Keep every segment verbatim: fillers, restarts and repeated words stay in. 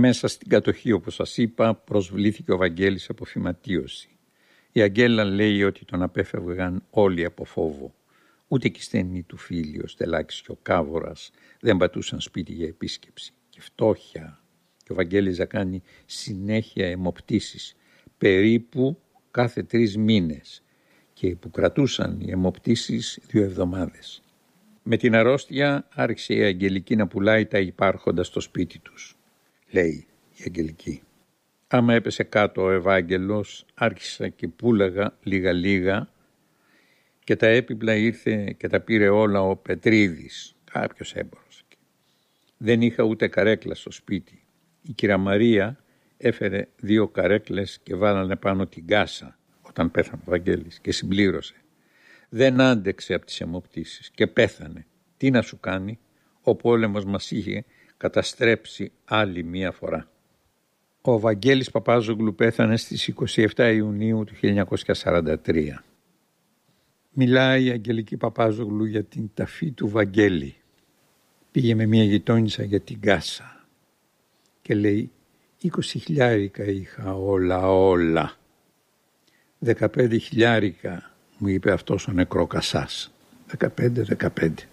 Μέσα στην κατοχή, όπως σας είπα, προσβλήθηκε ο Βαγγέλης από φυματίωση. Η Αγγέλα λέει ότι τον απέφευγαν όλοι από φόβο. Ούτε και οι στενοί του φίλοι, ο Στελάκης και ο Κάβορας, δεν πατούσαν σπίτι για επίσκεψη. Και φτώχεια. Και ο Βαγγέλης θα κάνει συνέχεια αιμοπτήσεις, περίπου κάθε τρεις μήνες, και που κρατούσαν οι αιμοπτήσεις δύο εβδομάδες. Με την αρρώστια άρχισε η Αγγελική να πουλάει τα υπάρχοντα στο σπίτι τους. Λέει η Αγγελική. Άμα έπεσε κάτω ο Ευάγγελος, άρχισα και πούλαγα λίγα λίγα και τα έπιπλα ήρθε και τα πήρε όλα ο Πετρίδης, κάποιος έμπορος. Δεν είχα ούτε καρέκλα στο σπίτι. Η κυρία Μαρία έφερε δύο καρέκλες και βάλανε πάνω την κάσα όταν πέθανε ο Βαγγέλης και συμπλήρωσε. Δεν άντεξε από τις αιμοπτήσεις και πέθανε. Τι να σου κάνει, ο πόλεμος μας είχε καταστρέψει άλλη μία φορά. Ο Βαγγέλης Παπάζογλου πέθανε στις είκοσι επτά Ιουνίου του χίλια εννιακόσια σαράντα τρία. Μιλάει η Αγγελική Παπάζογλου για την ταφή του Βαγγέλη. Πήγε με μία γειτόνισσα για την κάσα και λέει είκοσι χιλιάρικα είχα όλα όλα. Δεκαπέντε χιλιάρικα μου είπε αυτός ο νεκροκασάς. Δεκαπέντε, δεκαπέντε.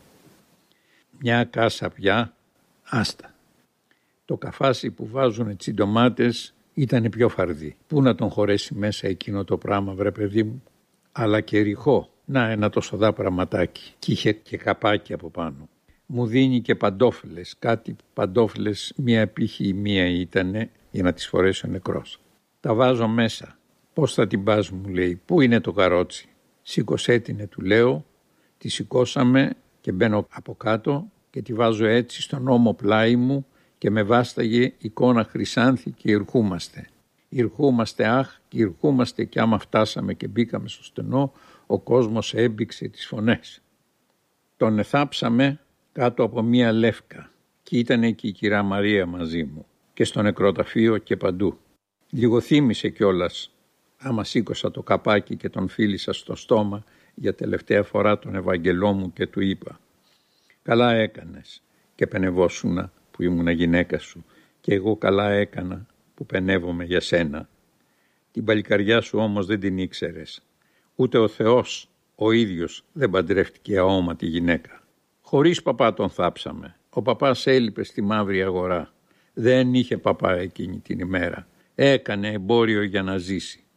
Μια κάσα πια, άστα. Το καφάσι που βάζουνε τσιντομάτες ήταν πιο φαρδί. Πού να τον χωρέσει μέσα εκείνο το πράγμα, βρε παιδί μου. Αλλά και ρηχό. Να, ένα τόσο δά πραγματάκι. Κι είχε και καπάκι από πάνω. Μου δίνει και παντόφλες. Κάτι παντόφλες, μία πύχη ή μία ήτανε για να τις φορέσει ο νεκρός. Τα βάζω μέσα. Πώς θα την πας, μου λέει. Πού είναι το καρότσι. Σήκωσέ την, του λέω. Τη σηκώσαμε και μπαίνω από κάτω και τη βάζω έτσι στον ώμο πλάι μου και με βάσταγε εικόνα Χρυσάνθη και ηρχούμαστε. Ηρχούμαστε αχ και ηρχούμαστε, και άμα φτάσαμε και μπήκαμε στο στενό, ο κόσμος έμπηξε τις φωνές. Τον εθάψαμε κάτω από μία λεύκα και ήταν εκεί η κυρία Μαρία μαζί μου και στο νεκροταφείο και παντού. Λίγο θύμισε κιόλας άμα σήκωσα το καπάκι και τον φίλησα στο στόμα για τελευταία φορά τον Ευαγγελό μου και του είπα «Καλά έκανες και πενευόσουνα που ήμουνα γυναίκα σου και εγώ καλά έκανα που πενεύομαι για σένα. Την παλικαριά σου όμως δεν την ήξερες. Ούτε ο Θεός ο ίδιος δεν παντρεύτηκε αόματη γυναίκα. Χωρίς παπά τον θάψαμε. Ο παπάς έλειπε στη μαύρη αγορά. Δεν είχε παπά εκείνη την ημέρα. Έκανε εμπόριο για να ζήσει.